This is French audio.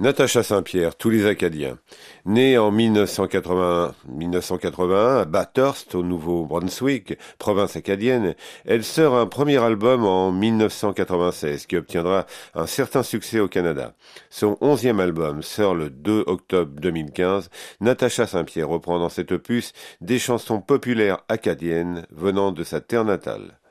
Natacha Saint-Pierre, tous les Acadiens. Née en 1980 à Bathurst, au Nouveau-Brunswick, province acadienne, elle sort un premier album en 1996 qui obtiendra un certain succès au Canada. Son 11e album sort le 2 octobre 2015. Natacha Saint-Pierre reprend dans cet opus des chansons populaires acadiennes venant de sa terre natale.